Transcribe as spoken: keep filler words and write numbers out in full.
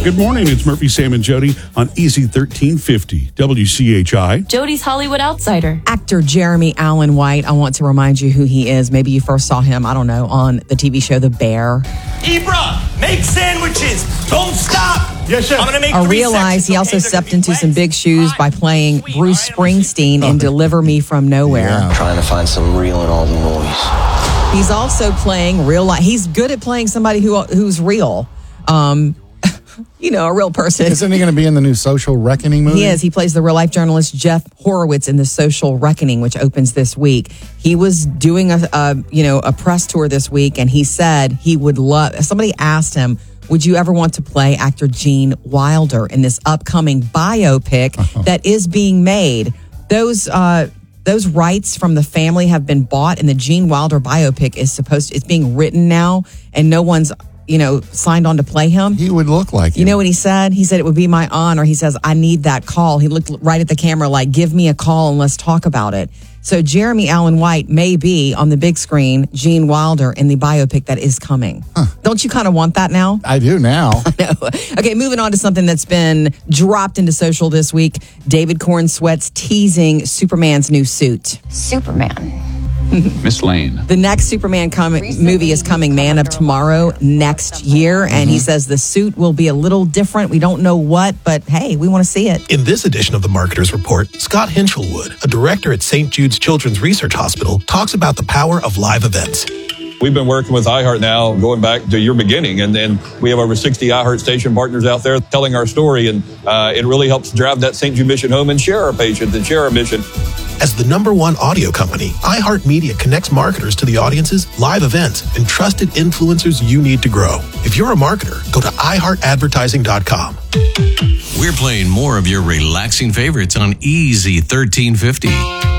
Good morning. It's Murphy, Sam, and Jody on Easy thirteen fifty W C H I. Jody's Hollywood Outsider. Actor Jeremy Allen White, I want to remind you who he is. Maybe you first saw him, I don't know, on the T V show The Bear. Ibra, make sandwiches. Don't stop. Yes, chef. I'm gonna make I three realize sections, he also okay? stepped They're into gonna be some wet, big shoes by hot, playing sweet. Bruce All right, I'm Springsteen Oh. in Deliver Me From Nowhere. Yeah. Trying to find some real in all the noise. He's also playing real life. He's good at playing somebody who who's real. Um, you know, a real person. Isn't he going to be in the new Social Reckoning movie? He is. He plays the real life journalist Jeff Horowitz in The Social Reckoning, which opens this week. He was doing a, a you know a press tour this week, and he said he would love. Somebody asked him, "Would you ever want to play actor Gene Wilder in this upcoming biopic uh-huh. that is being made?" Those uh, those rights from the family have been bought, and the Gene Wilder biopic is supposed to, it's being written now, and no one's you know, signed on to play him. He would look like him. You know what he said? He said it would be my honor. He says, I need that call. He looked right at the camera like, give me a call and let's talk about it. So Jeremy Allen White may be on the big screen, Gene Wilder in the biopic that is coming. Huh. Don't you kind of want that now? I do now. No. Okay, moving on to something that's been dropped into social this week. David Cornsweat's teasing Superman's new suit. Superman. Miss Lane. The next Superman com- movie is coming, Man of Tomorrow, next year. And mm-hmm. he says the suit will be a little different. We don't know what, but hey, we want to see it. In this edition of the Marketer's Report, Scott Hinchelwood, a director at Saint Jude's Children's Research Hospital, talks about the power of live events. We've been working with iHeart now, going back to your beginning, and then we have over sixty iHeart station partners out there telling our story, and uh, it really helps drive that Saint Jude mission home and share our patients and share our mission. As the number one audio company, iHeartMedia connects marketers to the audiences, live events, and trusted influencers you need to grow. If you're a marketer, go to i heart advertising dot com. We're playing more of your relaxing favorites on Easy thirteen fifty.